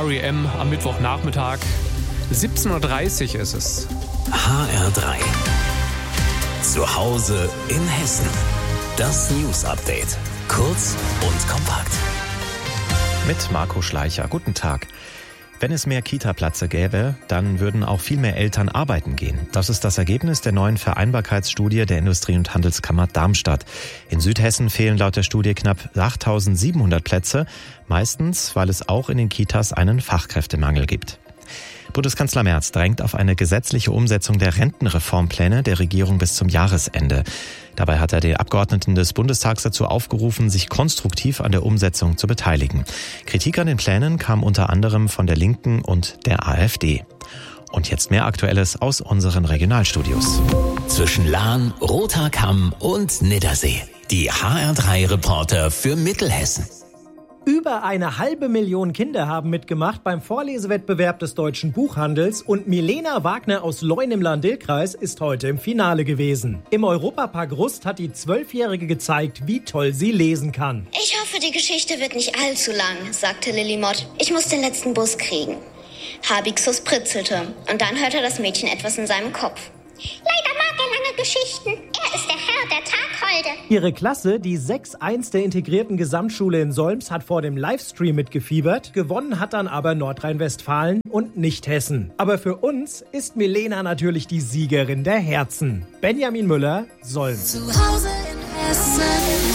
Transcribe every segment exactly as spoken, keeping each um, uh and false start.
R E M am Mittwochnachmittag. siebzehn Uhr dreißig ist es. H R drei. Zu Hause in Hessen. Das News Update. Kurz und kompakt. Mit Marco Schleicher. Guten Tag. Wenn es mehr Kita-Plätze gäbe, dann würden auch viel mehr Eltern arbeiten gehen. Das ist das Ergebnis der neuen Vereinbarkeitsstudie der Industrie- und Handelskammer Darmstadt. In Südhessen fehlen laut der Studie knapp achttausendsiebenhundert Plätze, meistens, weil es auch in den Kitas einen Fachkräftemangel gibt. Bundeskanzler Merz drängt auf eine gesetzliche Umsetzung der Rentenreformpläne der Regierung bis zum Jahresende. Dabei hat er die Abgeordneten des Bundestags dazu aufgerufen, sich konstruktiv an der Umsetzung zu beteiligen. Kritik an den Plänen kam unter anderem von der Linken und der AfD. Und jetzt mehr Aktuelles aus unseren Regionalstudios. Zwischen Lahn, Roter Kamm und Niddersee. Die H R drei Reporter für Mittelhessen. Über eine halbe Million Kinder haben mitgemacht beim Vorlesewettbewerb des Deutschen Buchhandels und Milena Wagner aus Leun im Lahn-Dill-Kreis ist heute im Finale gewesen. Im Europapark Rust hat die Zwölfjährige gezeigt, wie toll sie lesen kann. Ich hoffe, die Geschichte wird nicht allzu lang, sagte Lillimott. Ich muss den letzten Bus kriegen. Habixus pritzelte und dann hörte das Mädchen etwas in seinem Kopf. Leider mag er lange Geschichten. Er ist der Herr der Tagholde. Ihre Klasse, die sechs eins der integrierten Gesamtschule in Solms, hat vor dem Livestream mitgefiebert. Gewonnen hat dann aber Nordrhein-Westfalen und nicht Hessen. Aber für uns ist Milena natürlich die Siegerin der Herzen. Benjamin Müller, Solms. Zu Hause in Hessen.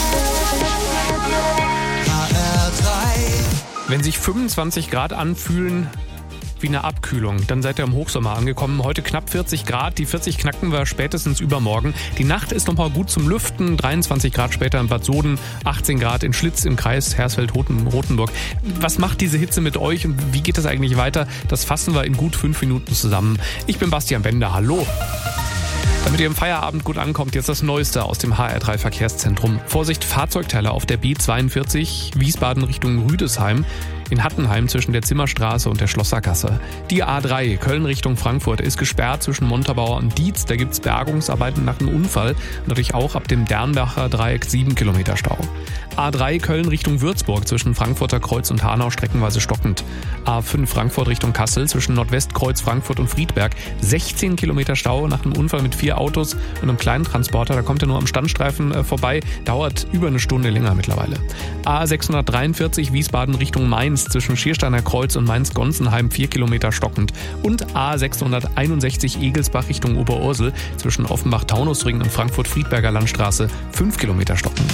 H R drei. Wenn sich fünfundzwanzig Grad anfühlen wie eine Abkühlung, dann seid ihr im Hochsommer angekommen. Heute knapp vierzig Grad, die vierzig knacken wir spätestens übermorgen. Die Nacht ist noch mal gut zum Lüften, dreiundzwanzig Grad später in Bad Soden, achtzehn Grad in Schlitz im Kreis Hersfeld-Rotenburg. Was macht diese Hitze mit euch und wie geht das eigentlich weiter? Das fassen wir in gut fünf Minuten zusammen. Ich bin Bastian Bender, hallo. Damit ihr im Feierabend gut ankommt, jetzt das Neueste aus dem H R drei Verkehrszentrum. Vorsicht, Fahrzeugteile auf der B zweiundvierzig, Wiesbaden Richtung Rüdesheim. In Hattenheim zwischen der Zimmerstraße und der Schlossergasse. Die A drei Köln Richtung Frankfurt ist gesperrt zwischen Montabaur und Dietz. Da gibt's Bergungsarbeiten nach einem Unfall. Natürlich auch ab dem Dernbacher Dreieck sieben Kilometer Stau. A drei Köln Richtung Würzburg zwischen Frankfurter Kreuz und Hanau streckenweise stockend. A fünf Frankfurt Richtung Kassel zwischen Nordwestkreuz Frankfurt und Friedberg. sechzehn Kilometer Stau nach einem Unfall mit vier Autos und einem kleinen Transporter. Da kommt er nur am Standstreifen äh, vorbei. Dauert über eine Stunde länger mittlerweile. A sechshundertdreiundvierzig Wiesbaden Richtung Mainz zwischen Schiersteiner Kreuz und Mainz-Gonsenheim vier Kilometer stockend. Und A sechshunderteinundsechzig Egelsbach Richtung Oberursel zwischen Offenbach-Taunusring und Frankfurt-Friedberger Landstraße fünf Kilometer stockend.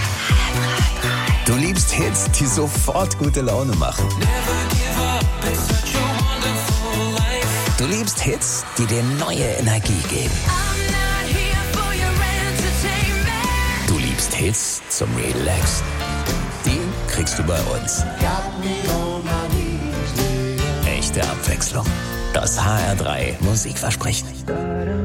Du liebst Hits, die sofort gute Laune machen. Du liebst Hits, die dir neue Energie geben. Du liebst Hits zum Relaxen. Die kriegst du bei uns. Echte Abwechslung. Das H R drei Musikversprechen.